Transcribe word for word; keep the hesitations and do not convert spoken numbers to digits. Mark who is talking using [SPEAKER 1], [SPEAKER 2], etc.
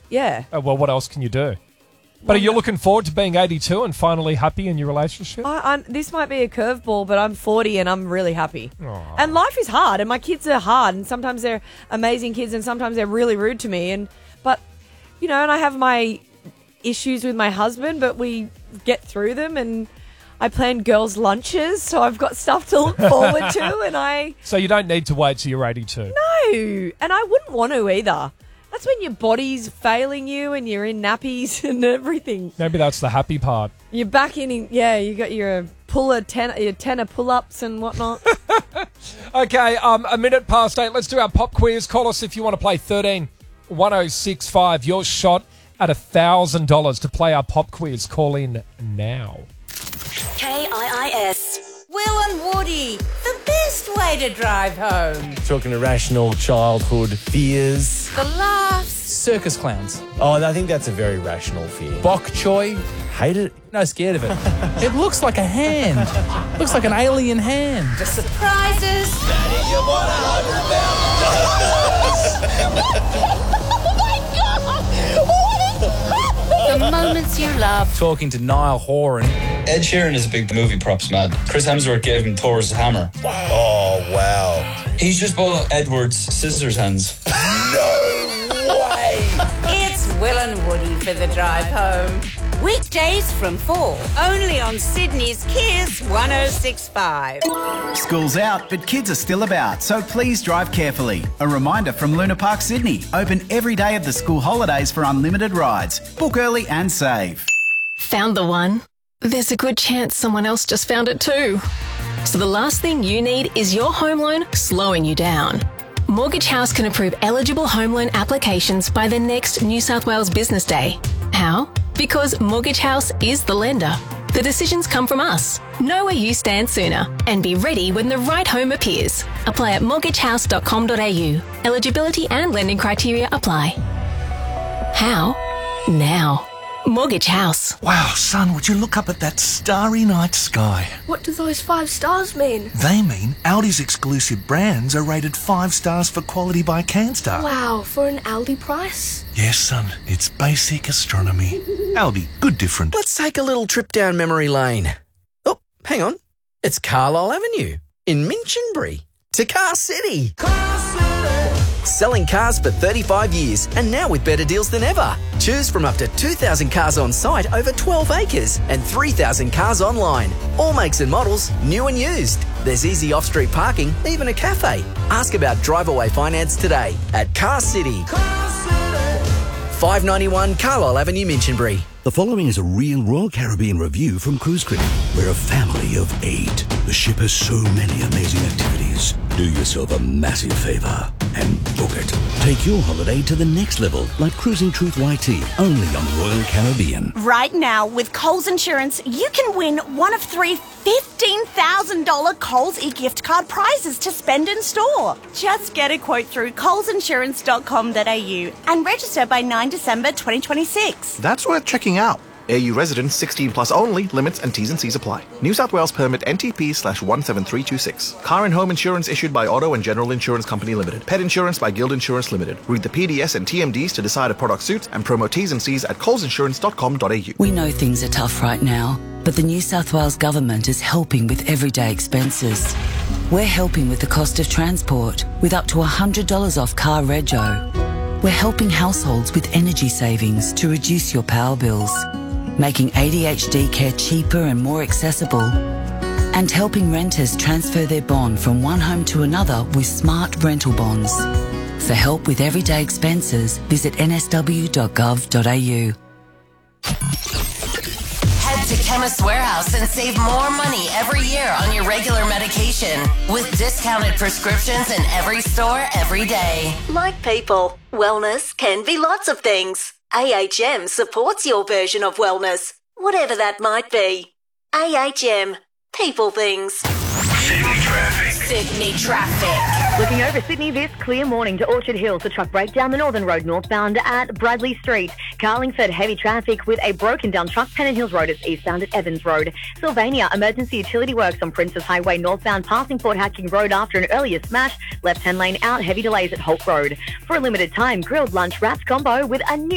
[SPEAKER 1] Yeah.
[SPEAKER 2] Oh, well, what else can you do? But are you looking forward to being eighty-two and finally happy in your relationship?
[SPEAKER 1] I, I'm, this might be a curveball, but I'm forty and I'm really happy.
[SPEAKER 2] Aww.
[SPEAKER 1] And life is hard, and my kids are hard, and sometimes they're amazing kids, and sometimes they're really rude to me. And but, you know, and I have my issues with my husband, but we get through them, and I plan girls' lunches, so I've got stuff to look forward to, and I...
[SPEAKER 2] So you don't need to wait till you're eighty-two?
[SPEAKER 1] No, and I wouldn't want to either. That's when your body's failing you and you're in nappies and everything.
[SPEAKER 2] Maybe that's the happy part.
[SPEAKER 1] You're back in, yeah, you got your puller, ten, your tenor pull-ups and whatnot.
[SPEAKER 2] Okay, um, a minute past eight. Let's do our pop quiz. Call us if you want to play thirteen one oh six five. Your shot at one thousand dollars to play our pop quiz. Call in now.
[SPEAKER 3] K I I S. Will and Woody, the best way to drive home.
[SPEAKER 4] Talking irrational childhood fears.
[SPEAKER 3] The laughs.
[SPEAKER 5] Circus clowns.
[SPEAKER 4] Oh, I think that's a very rational fear.
[SPEAKER 5] Bok choy.
[SPEAKER 4] Hate it?
[SPEAKER 5] No, scared of it. It looks like a hand. Looks like an alien hand.
[SPEAKER 3] The surprises. The moments you love.
[SPEAKER 5] Talking to Niall Horan.
[SPEAKER 6] Ed Sheeran is a big movie props man. Chris Hemsworth gave him Thor's hammer.
[SPEAKER 4] Oh, wow.
[SPEAKER 6] He's just bought Edward's scissors hands.
[SPEAKER 4] No way.
[SPEAKER 3] It's Will and Woody for the drive home. Weekdays from four, only on Sydney's Kiss one oh six point five.
[SPEAKER 7] School's out, but kids are still about, so please drive carefully. A reminder from Luna Park Sydney. Open every day of the school holidays for unlimited rides. Book early and save.
[SPEAKER 8] Found the one? There's a good chance someone else just found it too. So the last thing you need is your home loan slowing you down. Mortgage House can approve eligible home loan applications by the next New South Wales Business Day. How? Because Mortgage House is the lender. The decisions come from us. Know where you stand sooner and be ready when the right home appears. Apply at mortgage house dot com dot a u. Eligibility and lending criteria apply. How? Now. Mortgage House.
[SPEAKER 9] Wow, son, would you look up at that starry night sky?
[SPEAKER 10] What do those five stars mean?
[SPEAKER 9] They mean Aldi's exclusive brands are rated five stars for quality by CanStar.
[SPEAKER 10] Wow, for an Aldi price?
[SPEAKER 9] Yes, son, it's basic astronomy. Aldi, good different.
[SPEAKER 11] Let's take a little trip down memory lane. Oh, hang on. It's Carlisle Avenue in Minchinbury to Car City. Car City. Selling cars for thirty-five years and now with better deals than ever. Choose from up to two thousand cars on site over twelve acres and three thousand cars online. All makes and models, new and used. There's easy off-street parking, even a cafe. Ask about drive-away finance today at Car City. Car City. five ninety-one Carlisle Avenue, Minchinbury.
[SPEAKER 12] The following is a real Royal Caribbean review from Cruise Critic. We're a family of eight. The ship has so many amazing activities. Do yourself a massive favour and book it. Take your holiday to the next level, like Cruising Truth Y T, only on Royal Caribbean.
[SPEAKER 13] Right now, with Coles Insurance, you can win one of three fifteen thousand dollars Coles e-gift card prizes to spend in store. Just get a quote through coles insurance dot com dot a u and register by ninth of December twenty twenty-six.
[SPEAKER 14] That's worth checking out. A U residents sixteen plus only. Limits and T's and C's apply. New South Wales permit N T P slash one seven three two six. Car and home insurance issued by Auto and General Insurance Company Limited. Pet insurance by Guild Insurance Limited. Read the P D S and T M Ds to decide if product suits and promo T's and C's at coles insurance dot com dot a u.
[SPEAKER 15] We know things are tough right now, but the New South Wales Government is helping with everyday expenses. We're helping with the cost of transport with up to one hundred dollars off car rego. We're helping households with energy savings to reduce your power bills, making A D H D care cheaper and more accessible, and helping renters transfer their bond from one home to another with smart rental bonds. For help with everyday expenses, visit n s w dot gov dot a u.
[SPEAKER 3] Head to Chemist Warehouse and save more money every year on your regular medication with discounted prescriptions in every store every day.
[SPEAKER 16] Like people, wellness can be lots of things. A H M supports your version of wellness, whatever that might be. A H M, people things.
[SPEAKER 3] Sydney traffic. Sydney traffic.
[SPEAKER 17] Looking over Sydney, this clear morning to Orchard Hills. A truck break down the Northern Road northbound at Bradley Street. Carlingford, heavy traffic with a broken down truck. Pennant Hills Road is eastbound at Evans Road. Sylvania, emergency utility works on Princess Highway northbound passing Port Hacking Road after an earlier smash. Left-hand lane out, heavy delays at Holt Road. For a limited time, grilled lunch wraps combo with a new